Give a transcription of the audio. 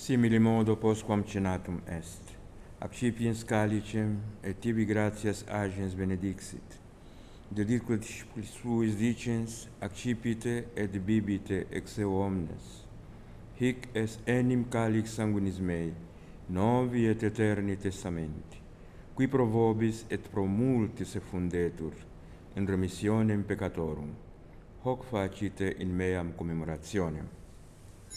Simili modo postquam cenatum est. Accipiens calicem, et tibi gratias agens benedixit. Dedicque discipulis suis dicens, accipite et bibite ex eo omnes. Hic est enim calix sanguinis mei, novi et eterni testamenti, qui pro vobis et pro multis effundetur, in remissionem peccatorum. Hoc facite in meam commemorationem.